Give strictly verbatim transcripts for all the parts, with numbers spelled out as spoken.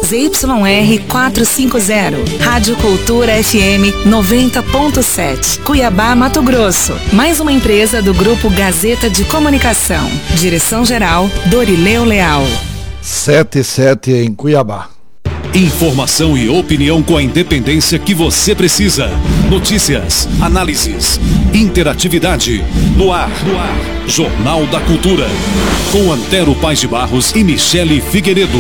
Z Y R quatrocentos e cinquenta, Rádio Cultura F M noventa ponto sete, Cuiabá, Mato Grosso. Mais uma empresa do Grupo Gazeta de Comunicação. Direção-geral, Dorileu Leal. sete e sete em Cuiabá. Informação e opinião com a independência que você precisa. Notícias, análises, interatividade. No ar, no ar. Jornal da Cultura. Com Antero Paz de Barros e Michele Figueiredo.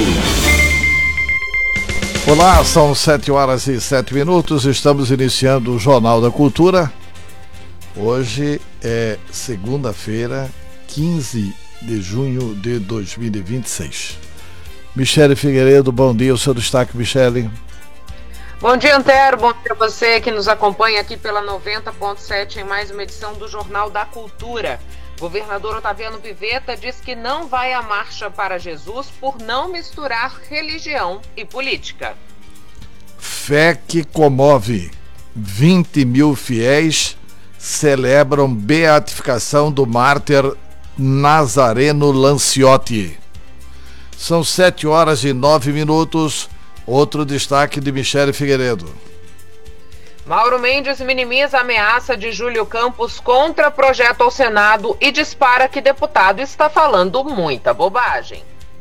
Olá, são sete horas e sete minutos. Estamos iniciando o Jornal da Cultura. Hoje é segunda-feira, quinze de junho de dois mil e vinte e seis. Michele Figueiredo, bom dia, o seu destaque, Michele. Bom dia, Antero, bom dia a você que nos acompanha aqui pela noventa ponto sete em mais uma edição do Jornal da Cultura. Governador Otaviano Pivetta diz que não vai à Marcha para Jesus por não misturar religião e política. Fé que comove. vinte mil fiéis celebram beatificação do mártir Nazareno Lanciotti. São sete horas e nove minutos. Outro destaque de Michele Figueiredo. Mauro Mendes minimiza a ameaça de Júlio Campos contra projeto ao Senado e dispara que deputado está falando muita bobagem.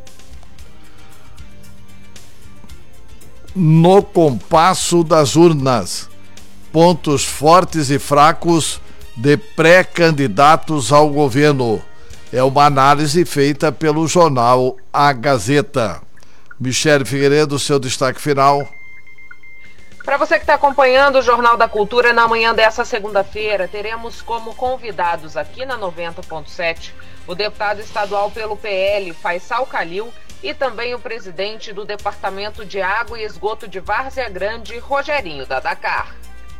No compasso das urnas, pontos fortes e fracos de pré-candidatos ao governo. É uma análise feita pelo jornal A Gazeta. Michele Figueiredo, seu destaque final. Para você que está acompanhando o Jornal da Cultura, na manhã dessa segunda-feira, teremos como convidados aqui na noventa ponto sete o deputado estadual pelo P L, Faisal Calil, e também o presidente do Departamento de Água e Esgoto de Várzea Grande, Rogerinho da Dakar.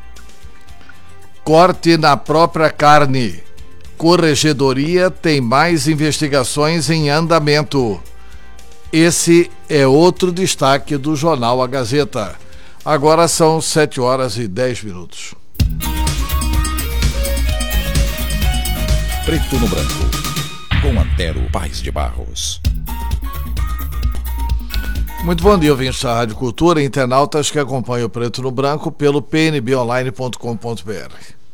Corte na própria carne. Corregedoria tem mais investigações em andamento. Esse é outro destaque do jornal A Gazeta. Agora são sete horas e dez minutos. Preto no Branco, com Antero Paz de Barros. Muito bom dia, ouvintes da Rádio Cultura e internautas que acompanham o Preto no Branco pelo p n b online ponto com ponto b r.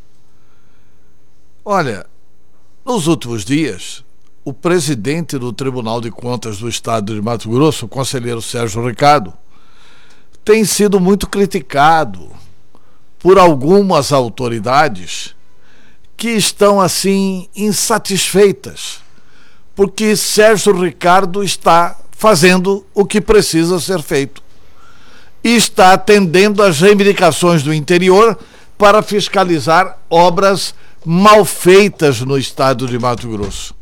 Olha, nos últimos dias, o presidente do Tribunal de Contas do Estado de Mato Grosso, o conselheiro Sérgio Ricardo, tem sido muito criticado por algumas autoridades que estão, assim, insatisfeitas, porque Sérgio Ricardo está fazendo o que precisa ser feito e está atendendo às reivindicações do interior para fiscalizar obras mal feitas no estado de Mato Grosso.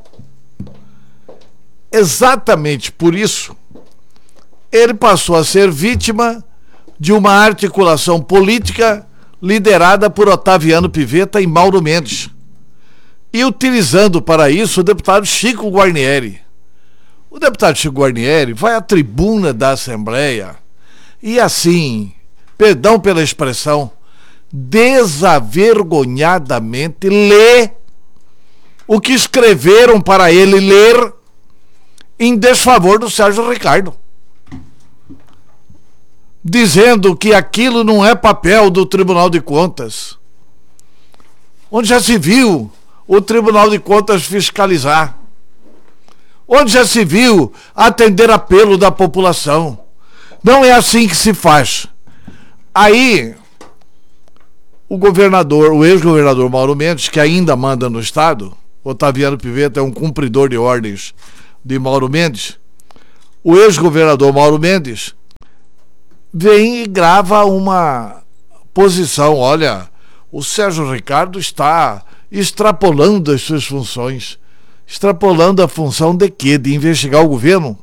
Exatamente por isso, ele passou a ser vítima de uma articulação política liderada por Otaviano Pivetta e Mauro Mendes, e utilizando para isso o deputado Chico Guarnieri. O deputado Chico Guarnieri vai à tribuna da Assembleia e assim, perdão pela expressão, desavergonhadamente lê o que escreveram para ele ler em desfavor do Sérgio Ricardo, dizendo que aquilo não é papel do Tribunal de Contas. Onde já se viu o Tribunal de Contas fiscalizar? Onde já se viu atender apelo da população? Não é assim que se faz. Aí, o governador, o ex-governador Mauro Mendes, que ainda manda no estado, Otaviano Pivetta é um cumpridor de ordens de Mauro Mendes, o ex-governador Mauro Mendes vem e grava uma posição. Olha, o Sérgio Ricardo está extrapolando as suas funções. Extrapolando a função de quê? De investigar o governo?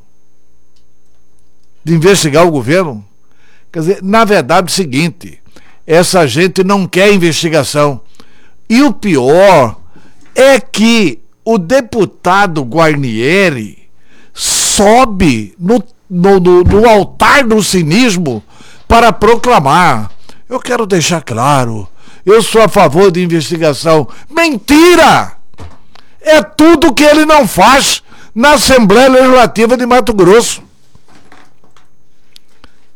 De investigar o governo? Quer dizer, na verdade é o seguinte, essa gente não quer investigação. E o pior é que o deputado Guarnieri sobe no, no, no, no altar do cinismo para proclamar: eu quero deixar claro, eu sou a favor de investigação. Mentira! É tudo que ele não faz na Assembleia Legislativa de Mato Grosso.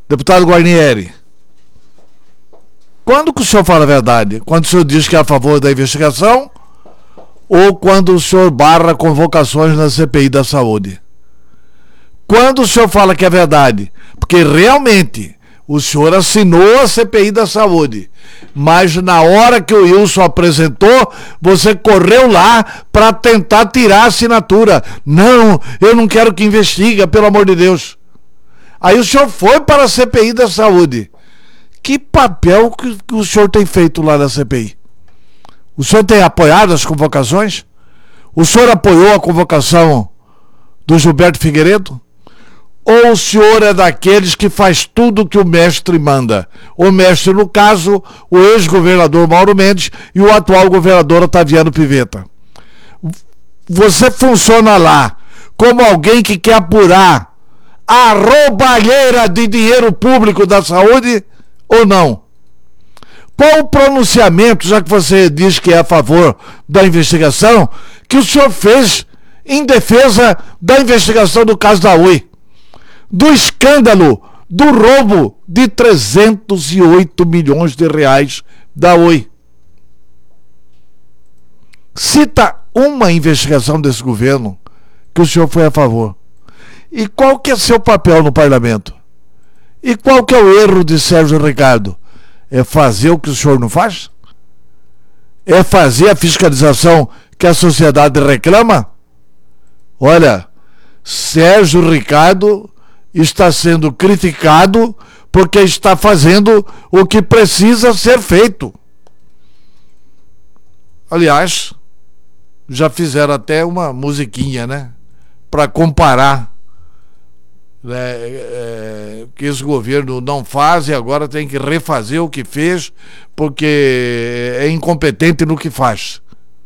Deputado Guarnieri, quando que o senhor fala a verdade? Quando o senhor diz que é a favor da investigação ou quando o senhor barra convocações na C P I da saúde? Quando o senhor fala que é verdade? Porque realmente o senhor assinou a C P I da saúde, mas na hora que o Wilson apresentou, você correu lá para tentar tirar a assinatura. Não, eu não quero que investigue, pelo amor de Deus. Aí o senhor foi para a C P I da saúde. Que papel que, que o senhor tem feito lá na C P I? O senhor tem apoiado as convocações? O senhor apoiou a convocação do Gilberto Figueiredo? Ou o senhor é daqueles que faz tudo que o mestre manda? O mestre, no caso, o ex-governador Mauro Mendes e o atual governador Otaviano Pivetta. Você funciona lá como alguém que quer apurar a roubalheira de dinheiro público da saúde ou não? Qual o pronunciamento, já que você diz que é a favor da investigação, que o senhor fez em defesa da investigação do caso da U I? Do escândalo do roubo de trezentos e oito milhões de reais da U I. Cita uma investigação desse governo que o senhor foi a favor. E qual que é seu papel no parlamento? E qual que é o erro de Sérgio Ricardo? É fazer o que o senhor não faz? É fazer a fiscalização que a sociedade reclama? Olha, Sérgio Ricardo está sendo criticado porque está fazendo o que precisa ser feito. Aliás, já fizeram até uma musiquinha, né? Para comparar, né, é, que esse governo não faz e agora tem que refazer o que fez porque é incompetente no que faz.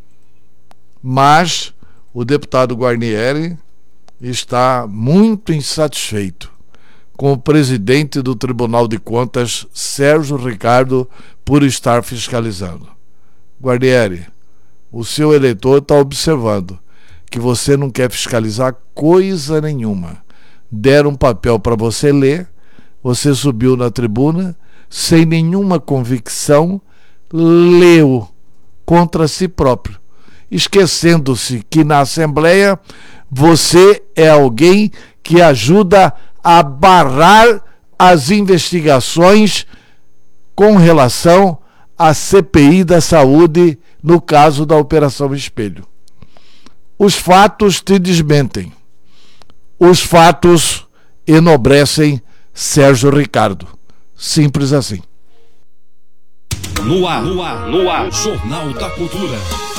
Mas o deputado Guarnieri está muito insatisfeito com o presidente do Tribunal de Contas, Sérgio Ricardo, por estar fiscalizando. Guarnieri, o seu eleitor está observando que você não quer fiscalizar coisa nenhuma. Deram um papel para você ler, você subiu na tribuna, sem nenhuma convicção, leu contra si próprio, esquecendo-se que na Assembleia você é alguém que ajuda a barrar as investigações com relação à C P I da saúde no caso da Operação Espelho. Os fatos te desmentem. Os fatos enobrecem Sérgio Ricardo. Simples assim. No ar, no ar, no ar, Jornal da Cultura.